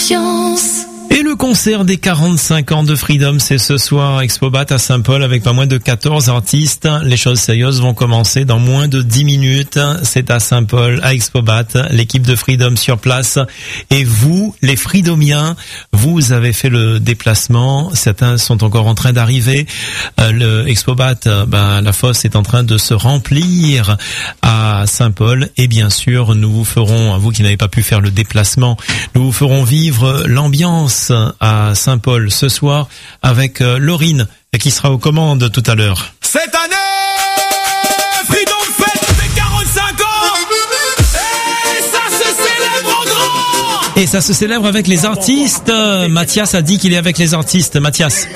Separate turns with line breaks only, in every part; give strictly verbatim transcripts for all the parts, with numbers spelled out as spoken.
conscience.
Et le concert des quarante-cinq ans de Freedom, c'est ce soir à Expobat à Saint-Paul avec pas moins de quatorze artistes. Les choses sérieuses vont commencer dans moins de dix minutes. C'est à Saint-Paul, à Expobat, l'équipe de Freedom sur place. Et vous, les Freedomiens, vous avez fait le déplacement. Certains sont encore en train d'arriver. Euh, le Expobat, ben, la fosse est en train de se remplir à Saint-Paul. Et bien sûr, nous vous ferons, vous qui n'avez pas pu faire le déplacement, nous vous ferons vivre l'ambiance à Saint-Paul ce soir avec euh, Laurine qui sera aux commandes tout à l'heure.
Cette année, Freedom fête ses quarante-cinq ans et ça se célèbre en grand.
Et ça se célèbre avec les artistes. Euh, Mathias a dit qu'il est avec les artistes. Mathias.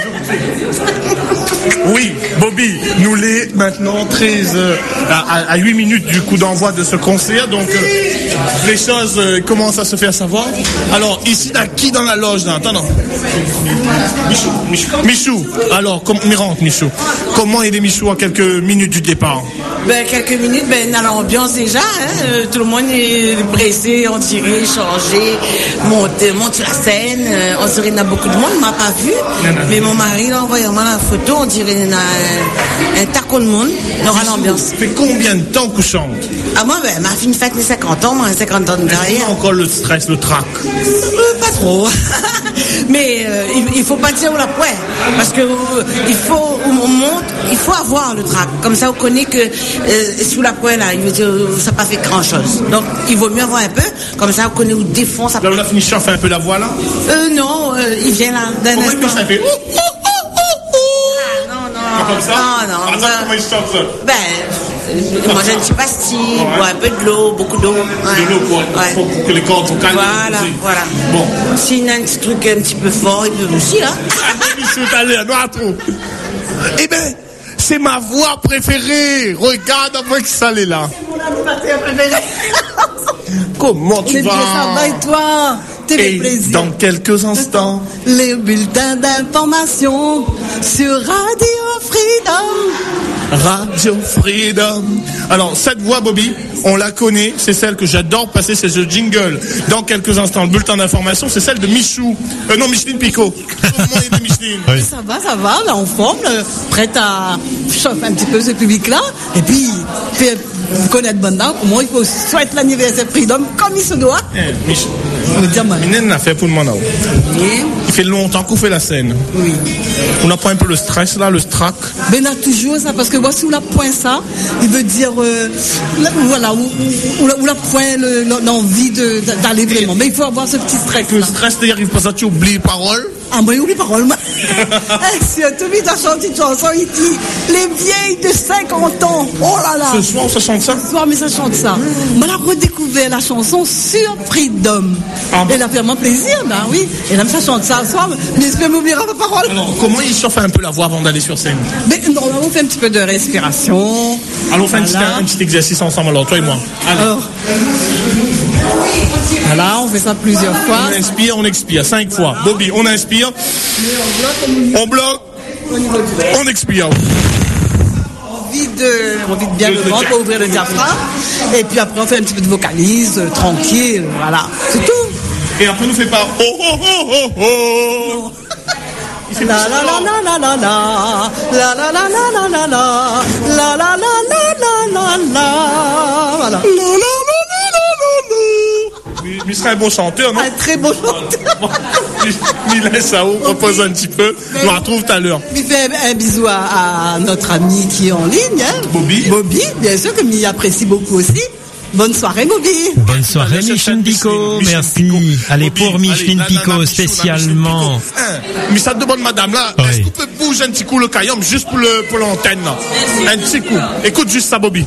Oui, Bobby, nous l'est maintenant treize euh, à, à huit minutes du coup d'envoi de ce concert, donc euh, les choses euh, commencent à se faire savoir. Alors ici, là, qui dans la loge là? Attends, non. Michou, Michou. Michou. Alors, com- mais rentre, Michou. Comment est les Michou à quelques minutes du départ?
Ben, quelques minutes, ben, dans l'ambiance déjà, hein, euh, tout le monde est pressé, on dirait, changé, monte, monte sur la scène, euh, on dirait qu'il y a beaucoup de monde, on m'a pas vu, non, non, mais mon mari, là, envoyant-moi la photo, on dirait qu'il y a un, un taco de monde, il y aura l'ambiance.
Ça fait combien de temps qu'on chante?
Ah, moi, ben, ma fille fête les cinquante ans, moi, cinquante ans de derrière.
Encore le stress, le trac?
Euh, pas trop. Mais euh, il, il faut pas dire où la poêle, parce que euh, il faut, on monte, il faut avoir le trac. Comme ça, on connaît que euh, sous la poêle, là, il veut dire, ça n'a pas fait grand chose. Donc, il vaut mieux avoir un peu, comme ça, on connaît où défonce.
Là, la finition fait un peu la voix, là?
Euh, non, euh, il vient là, d'un
comment
instant.
Ça fait...
Ah, non, non.
Comme ça?
Non, non.
Attends,
ça...
comment il chante ça?
Ben, euh, manger une petite pastille, ouais. Boire un peu de l'eau, beaucoup d'eau. Ouais.
De l'eau pour, ouais. pour, pour que les cordes vocales...
Voilà, voilà.
Bon.
S'il y a un petit truc un petit peu fort, il peut aussi, là.
Je suis allé à trop. Eh ben, c'est ma voix préférée. Regarde avec ça, elle est là.
C'est mon animateur préféré.
Comment tu
Mais
vas?
bien, ça va et toi? T'es
Et
le plaisir.
dans quelques instants,
les bulletins d'information sur Radio Freedom.
Radio Freedom. Alors, cette voix, Bobby, on la connaît. C'est celle que j'adore passer, c'est ce jingle. Dans quelques instants, le bulletin d'information, c'est celle de Michou. Euh, non, Micheline Picot. Comment est Micheline?
Oui. Ça va, ça va, là, en forme, euh, prête à chauffer un petit peu ce public-là. Et puis, faire connaître Banda, comment il faut souhaiter l'anniversaire Freedom comme il se doit.
Eh, Mich-
Je veux dire, man.
Minen l'a fait pour le moment.
Oui.
Il fait longtemps qu'on fait la scène.
Oui.
On apprend un peu le stress, là, le strac.
Ben, on a toujours ça, parce que moi, si on la pointe ça, il veut dire, euh, là, voilà, où, où, où la pointe le, l'envie de, d'aller vraiment. Mais il faut avoir ce petit stress.
Le stress, il arrive pas ça, tu oublies les paroles.
Ah, moi, il oublie les paroles, moi. Surtout, il a chanté une chanson, il dit, les vieilles de cinquante ans. Oh là là.
Ce soir, ça chante ça?
Ce soir, mais ça chante ça. Moi, elle a redécouvert la chanson sur Freedom.
Ah bon?
Elle a fait vraiment plaisir, ben oui. Et là, ça chante ça ce soir, mais je m'oubliera pas parole.
Alors, comment il chauffe un peu la voix avant d'aller sur scène?
Mais non, on fait un petit peu de respiration.
Alors, on fait
voilà.
un, petit, un petit exercice ensemble, alors, toi et moi. Allez. Alors,
voilà, on fait ça plusieurs fois.
On inspire, on expire, cinq fois. Bobby, on inspire, on bloque, on expire.
On vide, on vide bien le ventre pour ouvrir le diaphragme. Et puis après, on fait un petit peu de vocalise, euh, tranquille, voilà. C'est tout.
Et après, on nous fait pas oh oh oh oh oh.
La la la la la la la la la la la la la la la la la la la la voilà.
Il serait un bon chanteur, non?
Un très bon chanteur.
Il laisse ça haut, repose un petit peu. On la retrouve tout à l'heure.
Il fait un bisou à, à notre ami qui est en ligne. Hein.
Bobby.
Bobby, bien sûr, que m'y apprécie beaucoup aussi. Bonne soirée, Bobby.
Bonne soirée, Micheline Picot. Merci. Picot. Allez, Bobby, pour Micheline Picot, spécialement.
Hein, mais ça demande, madame, là, oui. Est-ce qu'on peut bouger un petit coup le caillum juste pour, le, pour l'antenne, là? Un petit coup. Écoute juste ça, Bobby.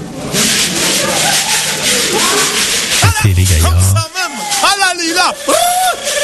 C'est les gars.
Comme ça même. Ah là, Lila.